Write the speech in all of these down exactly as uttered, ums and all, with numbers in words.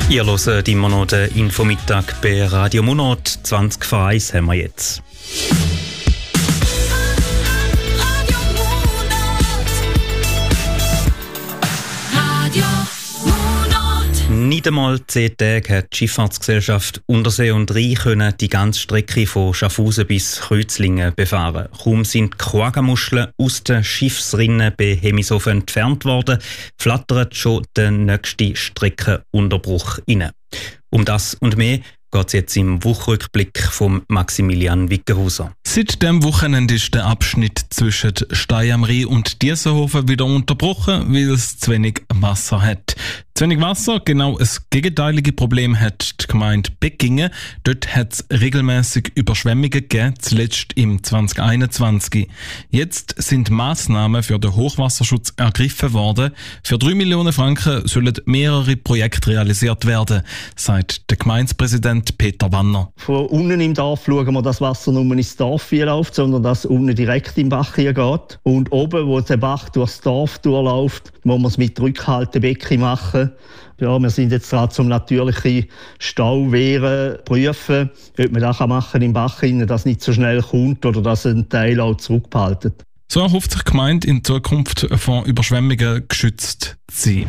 Ihr hört immer noch den Infomittag bei Radio Monat. zwanzig vor eins haben wir jetzt. Nicht einmal zehn Tage hat die Schifffahrtsgesellschaft Untersee und Rhein können die ganze Strecke von Schaffhausen bis Kreuzlingen befahren. Kaum sind die Quaggamuscheln aus den Schiffsrinnen bei Hemishofen entfernt worden, flattert schon der nächste Streckenunterbruch rein. Um das und mehr geht es jetzt im Wochenrückblick von Maximilian Wickenhauser. Seit dem Wochenende ist der Abschnitt zwischen Stein am Rhein und Diessenhofen wieder unterbrochen, weil es zu wenig Wasser hat. Zu wenig Wasser, genau ein gegenteilige Problem hat die Gemeinde Beckingen. Dort hat es regelmäßig Überschwemmungen gegeben, zuletzt im zwanzig einundzwanzig. Jetzt sind Massnahmen für den Hochwasserschutz ergriffen worden. Für drei Millionen Franken sollen mehrere Projekte realisiert werden, sagt der Gemeindepräsident Peter Wanner. Von unten im Dorf schauen wir, dass Wasser nur ins Dorf läuft, sondern dass es unten direkt im Bach hier geht. Und oben, wo der Bach durchs Dorf durchläuft, wo wir es mit Rückhaltebecken machen. Ja, wir sind jetzt dran, um natürliche Stauwehren zu prüfen, ob man das machen im Bach, dass es nicht so schnell kommt oder dass ein Teil auch zurückbehaltet. So erhofft sich die Gemeinde in Zukunft von Überschwemmungen geschützt zu sein.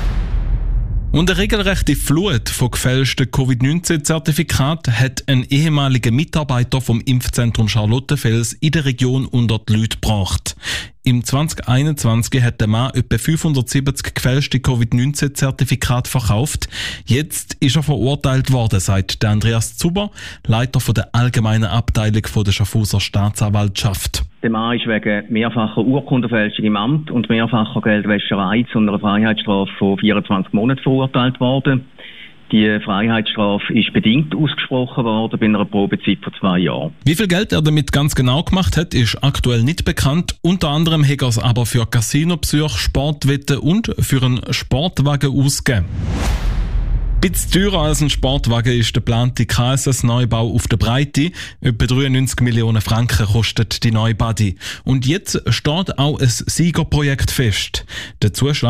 Und eine regelrechte Flut von gefälschten Covid neunzehn Zertifikaten hat ein ehemaliger Mitarbeiter vom Impfzentrum Charlottenfels in der Region unter die Leute gebracht. Im zwanzig einundzwanzig hat der Mann etwa fünfhundertsiebzig gefälschte Covid neunzehn Zertifikate verkauft. Jetzt ist er verurteilt worden, sagt Andreas Zuber, Leiter der allgemeinen Abteilung der Schaffhauser Staatsanwaltschaft. Der Mann ist wegen mehrfacher Urkundenfälschung im Amt und mehrfacher Geldwäscherei zu einer Freiheitsstrafe von vierundzwanzig Monaten verurteilt worden. Die Freiheitsstrafe ist bedingt ausgesprochen worden bei einer Probezeit von zwei Jahren. Wie viel Geld er damit ganz genau gemacht hat, ist aktuell nicht bekannt. Unter anderem hat er es aber für Casinobesuche, Sportwetten und für einen Sportwagen ausgegeben. Ein bisschen teurer als ein Sportwagen ist der geplante K S S-Neubau auf der Breite. Etwa dreiundneunzig Millionen Franken kostet die Neubadi. Und jetzt steht auch ein Siegerprojekt fest. Der Zuschlag